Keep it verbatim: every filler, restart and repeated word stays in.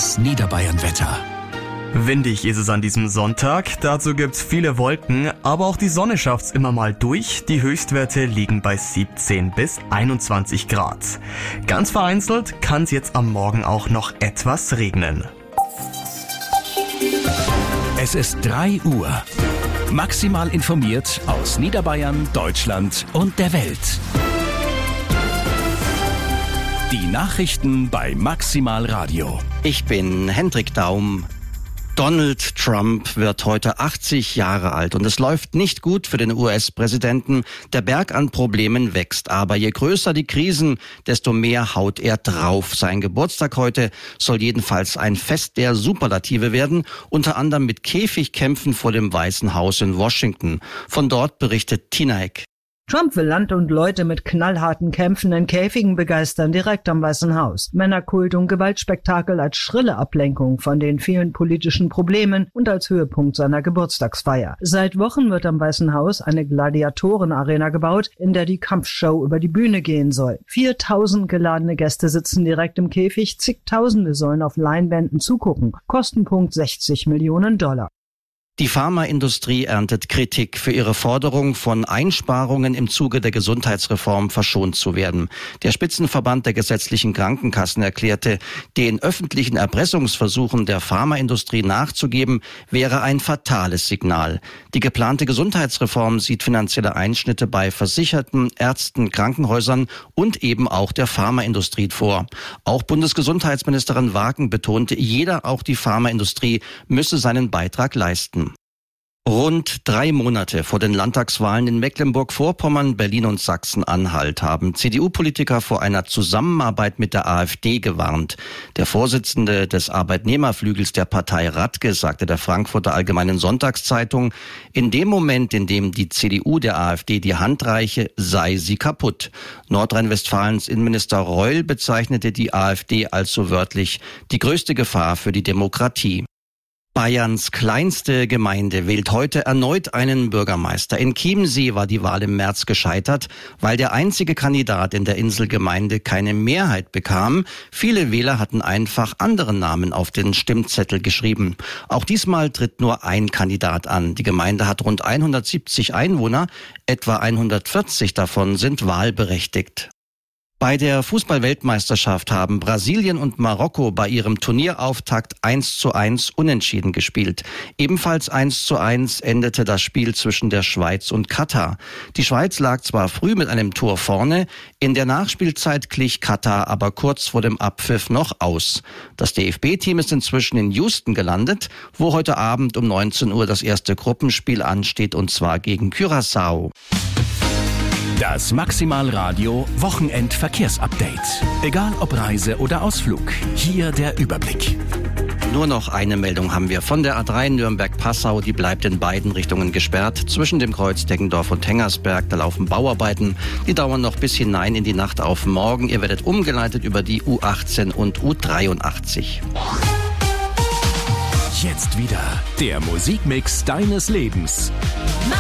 Das Niederbayern-Wetter. Windig ist es an diesem Sonntag, dazu gibt's viele Wolken, aber auch die Sonne schafft's immer mal durch. Die Höchstwerte liegen bei siebzehn bis einundzwanzig Grad. Ganz vereinzelt kann's jetzt am Morgen auch noch etwas regnen. Es ist drei Uhr. Maximal informiert aus Niederbayern, Deutschland und der Welt. Die Nachrichten bei Maximal Radio. Ich bin Hendrik Daum. Donald Trump wird heute achtzig Jahre alt und es läuft nicht gut für den U S-Präsidenten. Der Berg an Problemen wächst, aber je größer die Krisen, desto mehr haut er drauf. Sein Geburtstag heute soll jedenfalls ein Fest der Superlative werden, unter anderem mit Käfigkämpfen vor dem Weißen Haus in Washington. Von dort berichtet Tina Heck. Trump will Land und Leute mit knallharten Kämpfen in Käfigen begeistern, direkt am Weißen Haus. Männerkult und Gewaltspektakel als schrille Ablenkung von den vielen politischen Problemen und als Höhepunkt seiner Geburtstagsfeier. Seit Wochen wird am Weißen Haus eine Gladiatorenarena gebaut, in der die Kampfshow über die Bühne gehen soll. viertausend geladene Gäste sitzen direkt im Käfig, zigtausende sollen auf Leinwänden zugucken. Kostenpunkt sechzig Millionen Dollar. Die Pharmaindustrie erntet Kritik für ihre Forderung, von Einsparungen im Zuge der Gesundheitsreform verschont zu werden. Der Spitzenverband der gesetzlichen Krankenkassen erklärte, den öffentlichen Erpressungsversuchen der Pharmaindustrie nachzugeben, wäre ein fatales Signal. Die geplante Gesundheitsreform sieht finanzielle Einschnitte bei Versicherten, Ärzten, Krankenhäusern und eben auch der Pharmaindustrie vor. Auch Bundesgesundheitsministerin Wagen betonte, jeder, auch die Pharmaindustrie, müsse seinen Beitrag leisten. Rund drei Monate vor den Landtagswahlen in Mecklenburg-Vorpommern, Berlin und Sachsen-Anhalt haben C D U-Politiker vor einer Zusammenarbeit mit der AfD gewarnt. Der Vorsitzende des Arbeitnehmerflügels der Partei Radke sagte der Frankfurter Allgemeinen Sonntagszeitung, in dem Moment, in dem die C D U der AfD die Hand reiche, sei sie kaputt. Nordrhein-Westfalens Innenminister Reul bezeichnete die AfD als so wörtlich die größte Gefahr für die Demokratie. Bayerns kleinste Gemeinde wählt heute erneut einen Bürgermeister. In Chiemsee war die Wahl im März gescheitert, weil der einzige Kandidat in der Inselgemeinde keine Mehrheit bekam. Viele Wähler hatten einfach andere Namen auf den Stimmzettel geschrieben. Auch diesmal tritt nur ein Kandidat an. Die Gemeinde hat rund hundertsiebzig Einwohner, etwa hundertvierzig davon sind wahlberechtigt. Bei der Fußball-Weltmeisterschaft haben Brasilien und Marokko bei ihrem Turnierauftakt eins zu eins unentschieden gespielt. Ebenfalls eins zu eins endete das Spiel zwischen der Schweiz und Katar. Die Schweiz lag zwar früh mit einem Tor vorne, in der Nachspielzeit glich Katar aber kurz vor dem Abpfiff noch aus. Das D F B-Team ist inzwischen in Houston gelandet, wo heute Abend um neunzehn Uhr das erste Gruppenspiel ansteht, und zwar gegen Curaçao. Das Maximal Radio Wochenendverkehrsupdate. Egal ob Reise oder Ausflug, hier der Überblick. Nur noch eine Meldung haben wir von der A drei Nürnberg-Passau. Die bleibt in beiden Richtungen gesperrt. Zwischen dem Kreuz Deggendorf und Hengersberg, da laufen Bauarbeiten. Die dauern noch bis hinein in die Nacht auf morgen. Ihr werdet umgeleitet über die U achtzehn und U dreiundachtzig. Jetzt wieder der Musikmix deines Lebens.